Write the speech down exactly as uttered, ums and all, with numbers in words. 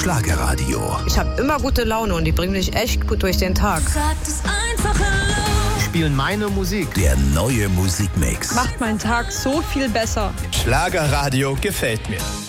Schlagerradio. Ich habe immer gute Laune und die bringen mich echt gut durch den Tag. Sag es einfach laut. Spielen meine Musik. Der neue Musikmix. Macht meinen Tag so viel besser. Schlagerradio gefällt mir.